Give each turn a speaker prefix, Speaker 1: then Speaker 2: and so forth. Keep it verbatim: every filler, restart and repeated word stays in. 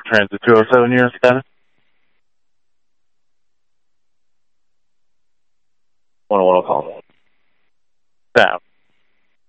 Speaker 1: Transit two oh seven, your status?
Speaker 2: one oh one, I'll call.